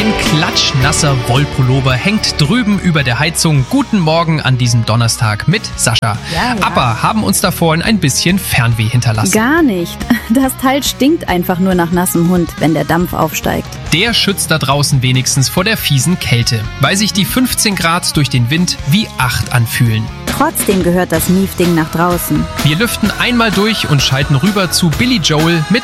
Ein klatschnasser Wollpullover hängt drüben über der Heizung. Guten Morgen an diesem Donnerstag mit Sascha. Ja. Aber haben uns da vorhin ein bisschen Fernweh hinterlassen. Gar nicht. Das Teil stinkt einfach nur nach nassem Hund, wenn der Dampf aufsteigt. Der schützt da draußen wenigstens vor der fiesen Kälte, weil sich die 15 Grad durch den Wind wie 8 anfühlen. Trotzdem gehört das Miefding nach draußen. Wir lüften einmal durch und schalten rüber zu Billy Joel mit